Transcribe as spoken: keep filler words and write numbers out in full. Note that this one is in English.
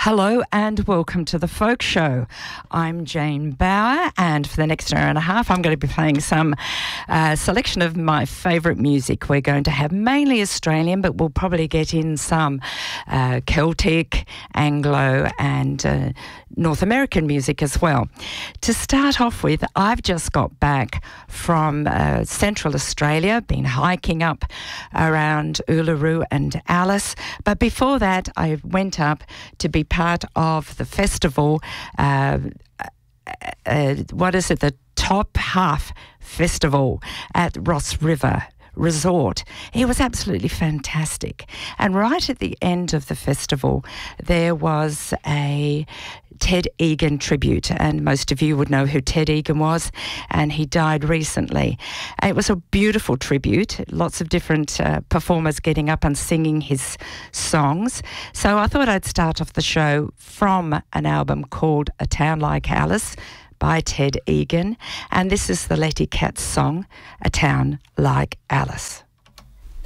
Hello and welcome to The Folk Show. I'm Jane Bauer, and for the next hour and a half I'm going to be playing some uh, selection of my favourite music. We're going to have mainly Australian, but we'll probably get in some uh, Celtic, Anglo and uh, North American music as well. To start off with, I've just got back from uh, Central Australia, been hiking up around Uluru and Alice, but before that I went up to be part of the festival, uh, uh, what is it, the Top Half Festival at Ross River Resort. It was absolutely fantastic. And right at the end of the festival, there was a Ted Egan tribute, and most of you would know who Ted Egan was, and he died recently. It was a beautiful tribute, lots of different uh, performers getting up and singing his songs. So I thought I'd start off the show from an album called A Town Like Alice by Ted Egan, and this is the Letty Katz song, A Town Like Alice.